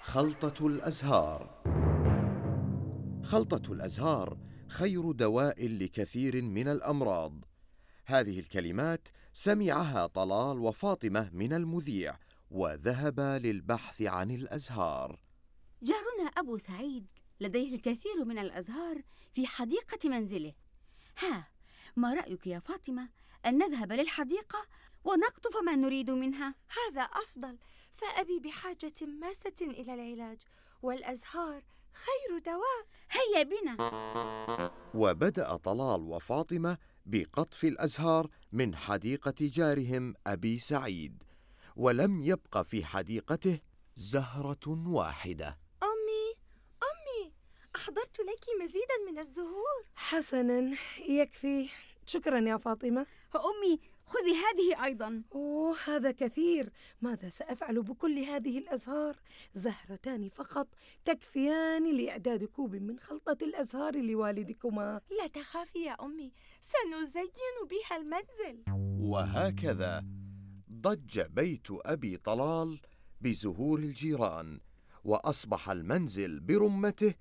خلطة الأزهار. خلطة الأزهار خير دواء لكثير من الأمراض. هذه الكلمات سمعها طلال وفاطمة من المذيع، وذهبا للبحث عن الأزهار. جارنا أبو سعيد لديه الكثير من الأزهار في حديقة منزله. ما رأيك يا فاطمة أن نذهب للحديقة ونقطف ما نريد منها؟ هذا أفضل، فأبي بحاجة ماسة إلى العلاج، والأزهار خير دواء. هيا بنا. وبدأ طلال وفاطمة بقطف الأزهار من حديقة جارهم أبي سعيد، ولم يبق في حديقته زهرة واحدة. أمي، أحضرت لك مزيدا من الزهور. حسناً، يكفي، شكراً يا فاطمة. أمي، خذي هذه أيضاً. هذا كثير. ماذا سأفعل بكل هذه الأزهار؟ زهرتان فقط تكفيان لإعداد كوب من خلطة الأزهار لوالدكما. لا تخافي يا أمي، سنزين بها المنزل. وهكذا ضج بيت أبي طلال بزهور الجيران، وأصبح المنزل برمته